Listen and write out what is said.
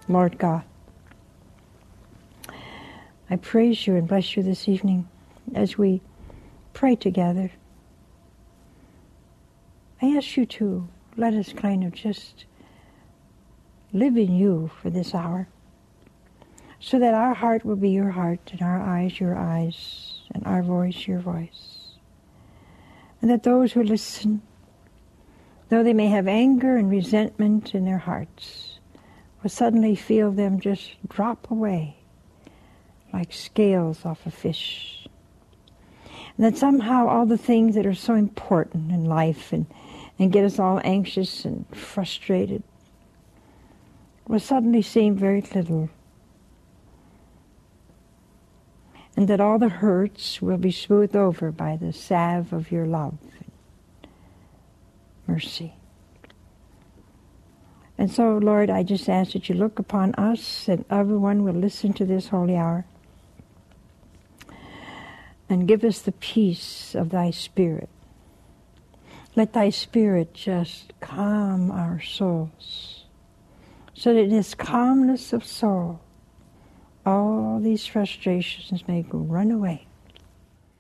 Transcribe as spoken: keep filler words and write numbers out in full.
Lord God, I praise you and bless you this evening as we pray together. I ask you to let us kind of just live in you for this hour, so that our heart will be your heart, and our eyes your eyes, and our voice your voice. And that those who listen, though they may have anger and resentment in their hearts, will suddenly feel them just drop away like scales off a fish. And that somehow all the things that are so important in life and, and get us all anxious and frustrated will suddenly seem very little. And that all the hurts will be smoothed over by the salve of your love and mercy. And so, Lord, I just ask that you look upon us and everyone will listen to this holy hour, and give us the peace of thy Spirit. Let thy Spirit just calm our souls, so that in this calmness of soul, all these frustrations may go run away.